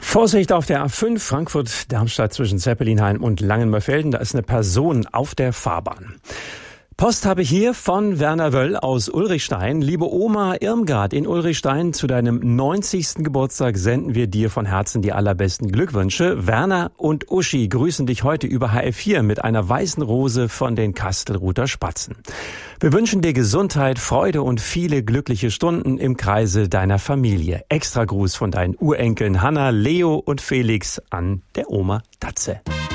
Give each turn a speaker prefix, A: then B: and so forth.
A: Vorsicht auf der A5 Frankfurt-Darmstadt zwischen Zeppelinheim und Langenmörfelden. Da ist eine Person auf der Fahrbahn. Post habe ich hier von Werner Wöll aus Ulrichstein. Liebe Oma Irmgard in Ulrichstein, zu deinem 90. Geburtstag senden wir dir von Herzen die allerbesten Glückwünsche. Werner und Uschi grüßen dich heute über HR4 mit einer weißen Rose von den Kastelruther Spatzen. Wir wünschen dir Gesundheit, Freude und viele glückliche Stunden im Kreise deiner Familie. Extra Gruß von deinen Urenkeln Hanna, Leo und Felix an der Oma Tatze.